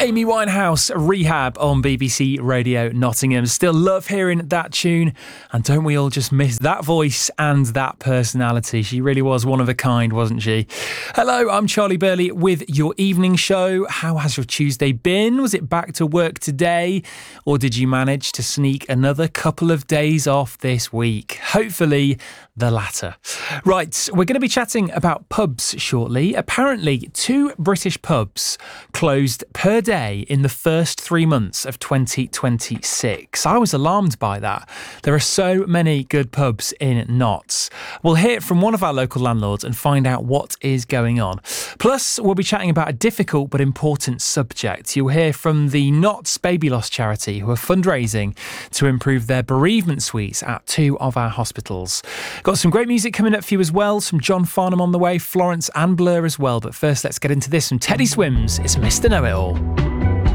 Amy Winehouse, Rehab on BBC Radio Nottingham. Still love hearing that tune, and don't we all just miss that voice and that personality? She really was one of a kind, wasn't she? Hello, I'm Charlie Burley with your evening show. How has your Tuesday been? Was it back to work today, or did you manage to sneak another couple of days off this week? Hopefully the latter. Right, we're going to be chatting about pubs shortly. Apparently, 2 British pubs closed per day in the first 3 months of 2026. I was alarmed by that. There are so many good pubs in Notts. We'll hear from one of our local landlords and find out what is going on. Plus, we'll be chatting about a difficult but important subject. You'll hear from the Notts Baby Loss charity, who are fundraising to improve their bereavement suites at 2 of our hospitals. Got some great music coming up for you as well. Some John Farnham on the way, Florence and Blur as well. But first, let's get into this from Teddy Swims. It's Mr. Know-It-All.